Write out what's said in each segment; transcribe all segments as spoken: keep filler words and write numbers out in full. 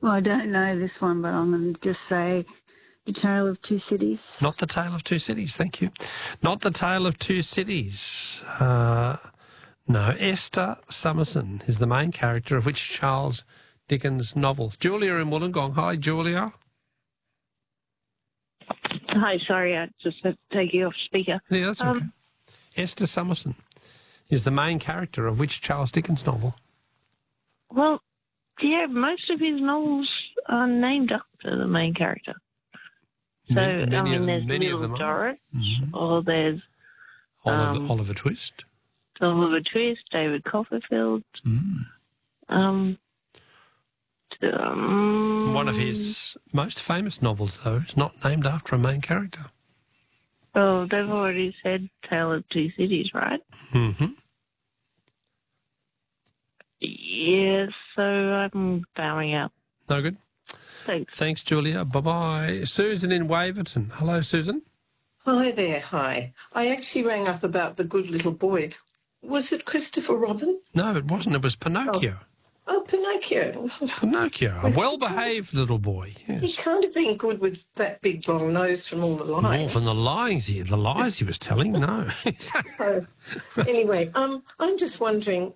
Well, I don't know this one, but I'm going to just say The Tale of Two Cities. Not The Tale of Two Cities, thank you. Not The Tale of Two Cities. Uh, no, Esther Summerson is the main character of which Charles Dickens novel? Julia in Wollongong. Hi, Julia. Hi, sorry, I just had to take you off speaker. Yeah, that's okay. Um, Esther Summerson is the main character of which Charles Dickens novel? Well, yeah, most of his novels are named after the main character. So, many, many I mean, of them, there's many Little of them Dorrit, mm-hmm. or there's Oliver, um, Oliver Twist. Oliver Twist, David Copperfield. Mm. Um, um, One of his most famous novels, though, is not named after a main character. Well, they've already said Tale of Two Cities, right? Mm-hmm. Yes, so I'm bowing out. No good. Thanks. Thanks, Julia. Bye-bye. Susan in Waverton. Hello, Susan. Hi there, hi. I actually rang up about The Good Little Boy. Was it Christopher Robin? No, it wasn't. It was Pinocchio. Oh, oh Pinocchio. Pinocchio, a well-behaved little boy. Yes. He can't have been good with that big long nose from all the More lies. from the lies he, the lies he was telling. No. Oh, anyway, um, I'm just wondering,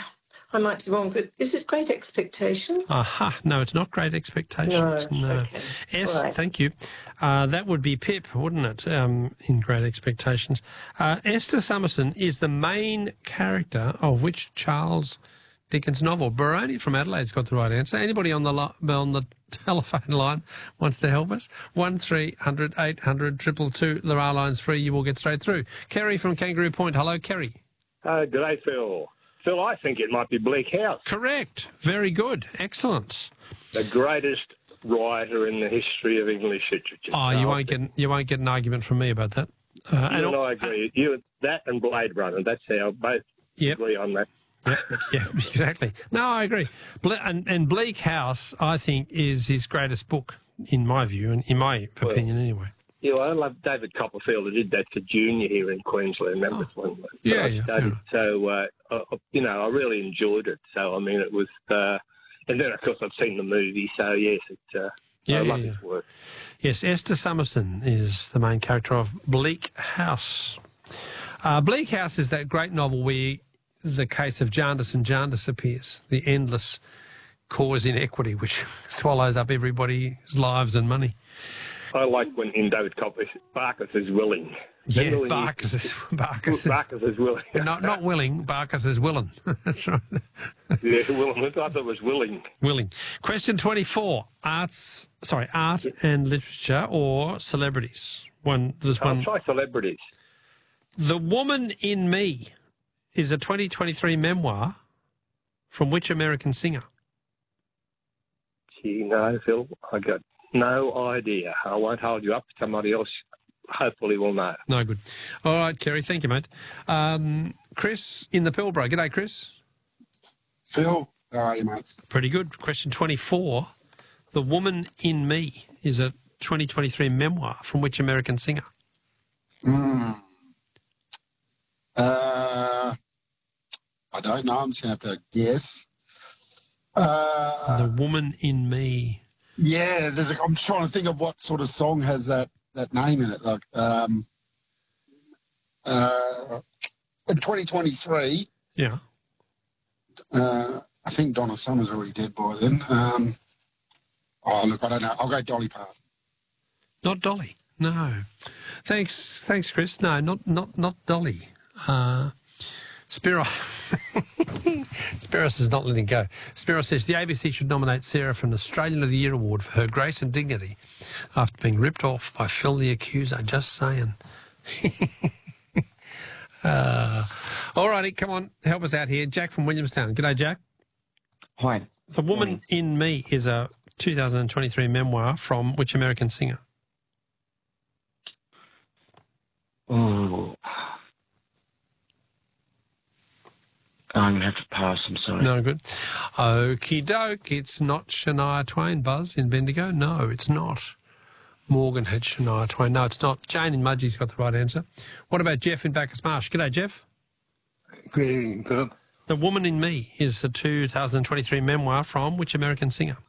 I might be wrong, but is it Great Expectations? Aha. No, it's not Great Expectations. No. No. Okay. Yes, Right. thank you. Uh, that would be Pip, wouldn't it, um, in Great Expectations. Uh, Esther Summerson is the main character of which Charles Dickens novel? Baroni from Adelaide's got the right answer. Anybody on the li- on the telephone line wants to help us? one three hundred eight hundred two two two. There are lines free. You will get straight through. Kerry from Kangaroo Point. Hello, Kerry. Uh, good day, Phil. Phil, I think it might be Bleak House. Correct. Very good. Excellent. The greatest writer in the history of English literature. Oh, you won't get you won't get an argument from me about that. Uh, You and and I agree. You that and Blade Runner. That's how both Yep. agree on that. Yep, yeah, exactly. No, I agree. Ble- and, and Bleak House, I think, is his greatest book, in my view, and in my opinion, anyway. Yeah, well, I love David Copperfield, who did that for Junior here in Queensland. That was one. But Yeah, I yeah, fair studied, enough. so, uh, I, you know, I really enjoyed it. So, I mean, it was... Uh, and then, of course, I've seen the movie, so, yes, it, uh, Yeah, I yeah, love yeah. his work. Yes, Esther Summerson is the main character of Bleak House. Uh, Bleak House is that great novel where the case of Jarndyce and Jarndyce appears, the endless cause inequity which swallows up everybody's lives and money. I like when in David Copperfield, Barkis is willing. Yeah, Remember when he- Barkis is, Barkis is, Barkis is willing. not, not willing, Barkis is willing. That's right. Yeah, willing. I thought it was willing. Willing. Question twenty-four. Arts, sorry, art and literature or celebrities? One, there's I'll one. try celebrities. The Woman in Me is a twenty twenty-three memoir from which American singer? Gee, no, Phil, I got no idea. I won't hold you up. Somebody else hopefully will know. No good. All right, Kerry, thank you, mate. Um, Chris in the Pilbara. G'day, Chris. Phil, how are you, mate? Pretty good. Question twenty-four. The Woman in Me is a twenty twenty-three memoir from which American singer? Mm. Uh, I don't know. I'm just going to have to guess. Uh, The Woman in Me. yeah, there's a, I'm trying to think of what sort of song has that, that name in it. Like, um, uh, in twenty twenty-three, Yeah. uh, I think Donna Summer's already dead by then. Um, oh, look, I don't know. I'll go Dolly Parton. Not Dolly. No. Thanks, thanks, Chris. No, not not not Dolly. Uh, Spiro. Spiro is not letting go. Spiro says the A B C should nominate Sarah for an Australian of the Year award for her grace and dignity after being ripped off by Phil the Accuser. Just saying. uh, all righty, come on, help us out here. Jack from Williamstown. G'day, Jack. Hi. The Woman in Me is a two thousand twenty-three memoir from which American singer? Oh. I'm going to have to pass, I'm sorry. No good. Okie doke. It's not Shania Twain, Buzz, in Bendigo. No, it's not. Morgan had Shania Twain. No, it's not. Jane in Mudgee's got the right answer. What about Jeff in Bacchus Marsh? G'day, Jeff. Good evening, Philip. The Woman in Me is a two thousand twenty-three memoir from which American singer?